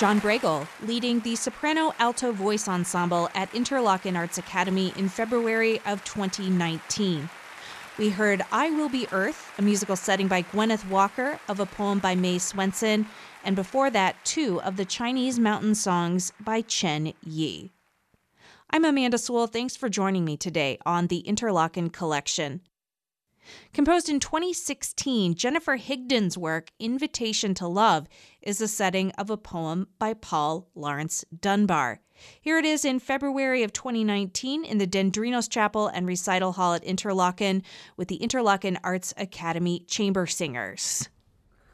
John Bregel, leading the soprano-alto voice ensemble at Interlochen Arts Academy in February of 2019. We heard I Will Be Earth, a musical setting by Gwyneth Walker of a poem by May Swenson, and before that, two of the Chinese mountain songs by Chen Yi. I'm Amanda Sewell. Thanks for joining me today on the Interlochen Collection. Composed in 2016, Jennifer Higdon's work, Invitation to Love, is the setting of a poem by Paul Laurence Dunbar. Here it is in February of 2019 in the Dendrinos Chapel and Recital Hall at Interlochen with the Interlochen Arts Academy Chamber Singers.